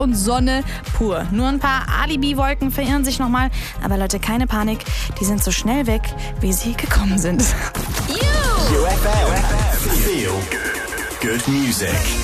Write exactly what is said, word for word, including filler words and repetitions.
und Sonne pur. Nur ein paar Alibi-Wolken verirren sich nochmal. Aber Leute, keine Panik. Die sind so schnell weg, wie sie gekommen sind. U F M. Feel good. Good music.